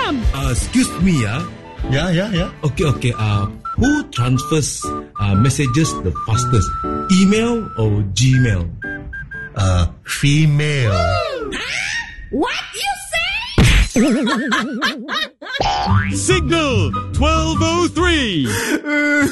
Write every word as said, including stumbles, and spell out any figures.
William. Uh, excuse me, ah. Yeah, yeah, yeah. Okay, okay. Uh, who transfers uh, messages the fastest? Email or Gmail? Uh, female. What you say? Signal twelve oh three.